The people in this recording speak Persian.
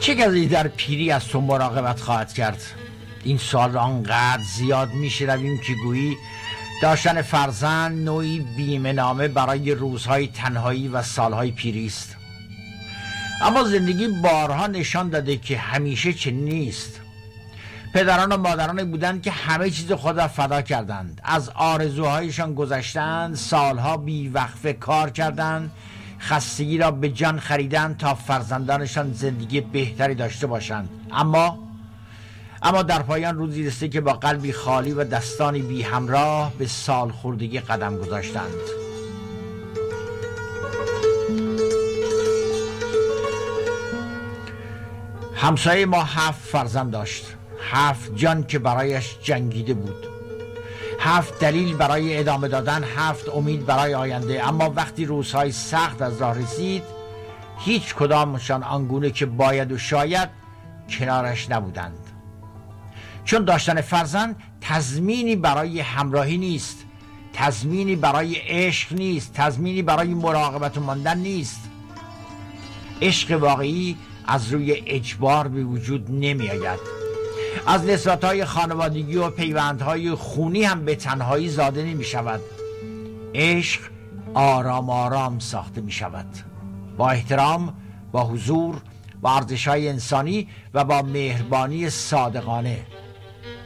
چه کسی در پیری از تو مراقبت خواهد کرد؟ این سوال را آنقدر زیاد میشنویم که گویی داشتن فرزند نوعی بیمه‌نامه برای روزهای تنهایی و سالهای پیری است. اما زندگی بارها نشان داده که همیشه چنین نیست. پدران و مادرانی بودند که همه چیز خود را فدا کردند، از آرزوهایشان گذشتند، سالها بیوقفه کار کردند، خستگی را به جان خریدند تا فرزندانشان زندگی بهتری داشته باشند. اما در پایان روزی رسید که با قلبی خالی و دستانی بی همراه به سالخوردگی قدم گذاشتند. همسایه ما 7 فرزند داشت، 7 جان که برایش جنگیده بود، 7 دلیل برای ادامه دادن، 7 امید برای آینده. اما وقتی روزهای سخت از راه رسید، هیچ کدامشان آنگونه که باید و شاید کنارش نبودند. چون داشتن فرزند تضمینی برای همراهی نیست، تضمینی برای عشق نیست، تضمینی برای مراقبت و ماندن نیست. عشق واقعی از روی اجبار به وجود نمی آید. از نسبت‌های خانوادگی و پیوندهای خونی هم به تنهایی زاده نمی شود. عشق آرام آرام ساخته می شود، با احترام، با حضور، با ارزش‌های انسانی و با مهربانی صادقانه.